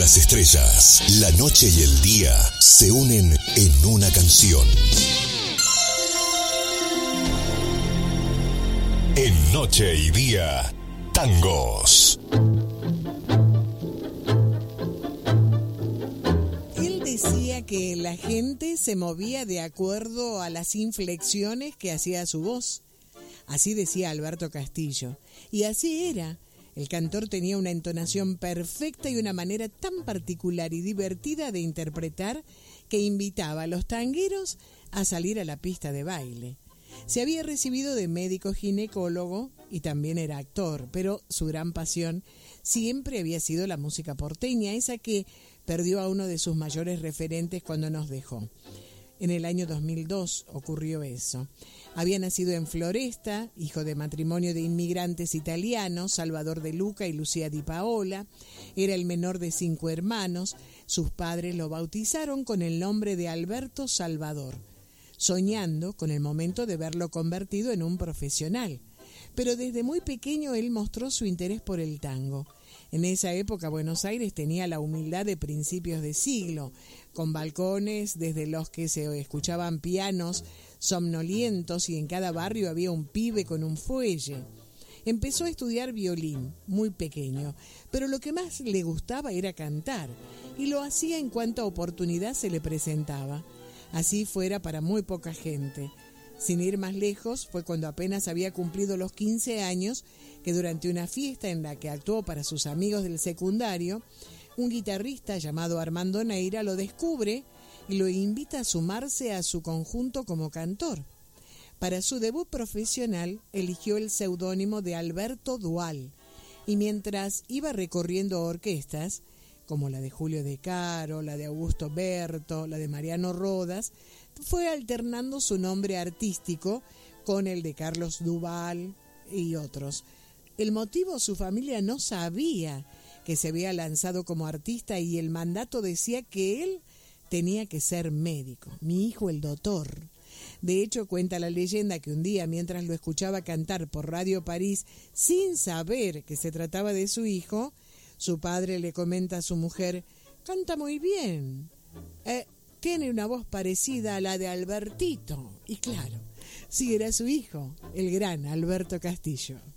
las estrellas, la noche y el día se unen en una canción. En Noche y Día, tangos. Él decía que la gente se movía de acuerdo a las inflexiones que hacía su voz. Así decía Alberto Castillo. Y así era. El cantor tenía una entonación perfecta y una manera tan particular y divertida de interpretar que invitaba a los tangueros a salir a la pista de baile. Se había recibido de médico ginecólogo y también era actor, pero su gran pasión siempre había sido la música porteña, esa que perdió a uno de sus mayores referentes cuando nos dejó. En el año 2002 ocurrió eso. Había nacido en Floresta, hijo de matrimonio de inmigrantes italianos, Salvador de Luca y Lucía Di Paola. Era el menor de 5 hermanos. Sus padres lo bautizaron con el nombre de Alberto Salvador, soñando con el momento de verlo convertido en un profesional. Pero desde muy pequeño él mostró su interés por el tango. En esa época Buenos Aires tenía la humildad de principios de siglo, con balcones desde los que se escuchaban pianos somnolientos y en cada barrio había un pibe con un fuelle. Empezó a estudiar violín, muy pequeño, pero lo que más le gustaba era cantar, y lo hacía en cuanta oportunidad se le presentaba. Así fuera para muy poca gente. Sin ir más lejos, fue cuando apenas había cumplido los 15 años que durante una fiesta en la que actuó para sus amigos del secundario, un guitarrista llamado Armando Neira lo descubre y lo invita a sumarse a su conjunto como cantor. Para su debut profesional eligió el seudónimo de Alberto Dual, y mientras iba recorriendo orquestas, como la de Julio De Caro, la de Augusto Berto, la de Mariano Rodas, fue alternando su nombre artístico con el de Carlos Duval y otros. El motivo, su familia no sabía que se había lanzado como artista y el mandato decía que él tenía que ser médico, mi hijo el doctor. De hecho, cuenta la leyenda que un día, mientras lo escuchaba cantar por Radio París, sin saber que se trataba de su hijo, su padre le comenta a su mujer: canta muy bien, tiene una voz parecida a la de Albertito. Y claro, sí era su hijo, el gran Alberto Castillo.